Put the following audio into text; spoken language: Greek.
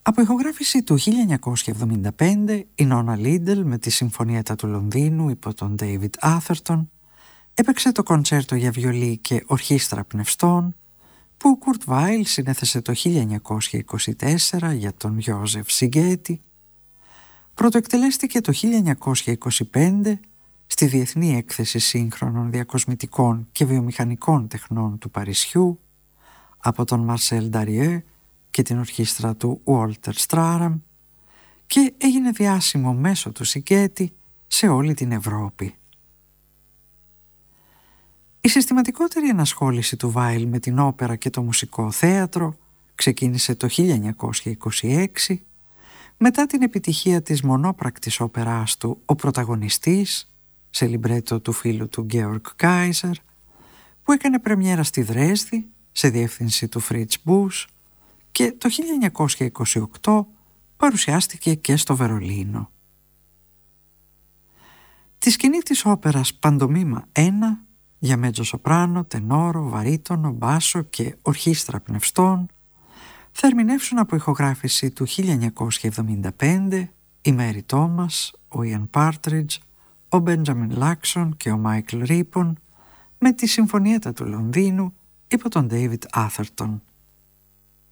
Από ηχογράφηση του 1975, η Νόνα Λίντελ με τη Συμφωνίατα του Λονδίνου υπό τον David Atherton έπαιξε το κοντσέρτο για βιολί και ορχήστρα πνευστών που ο Κουρτ Βάιλ συνέθεσε το 1924 για τον Γιώζεφ Σιγκέτη. Πρωτοεκτελέστηκε το 1925 στη Διεθνή Έκθεση Σύγχρονων Διακοσμητικών και Βιομηχανικών Τεχνών του Παρισιού από τον Μαρσέλ Νταριέ και την ορχήστρα του Walter Στράραμ και έγινε διάσημο μέσω του Σιγκέτη σε όλη την Ευρώπη. Η συστηματικότερη ενασχόληση του Βάιλ με την όπερα και το μουσικό θέατρο ξεκίνησε το 1926 μετά την επιτυχία της μονόπρακτης όπεράς του «Ο πρωταγωνιστής» σε λιμπρέτο του φίλου του Γκέοργκ Κάιζερ, που έκανε πρεμιέρα στη Δρέσδη σε διεύθυνση του Φρίτς Μπούς και το 1928 παρουσιάστηκε και στο Βερολίνο. Τη σκηνή της όπερας «Παντομήμα 1» για μέτζο σοπράνο, τενόρο, βαρύτονο, μπάσο και ορχήστρα πνευστών θα ερμηνεύσουν από ηχογράφηση του 1975 η Μέρι Τόμας, ο Ιαν Πάρτριτζ, ο Μπέντζαμιν Λάξον και ο Μάικλ Ρίπον με τη Συμφωνίατα του Λονδίνου υπό τον David Atherton.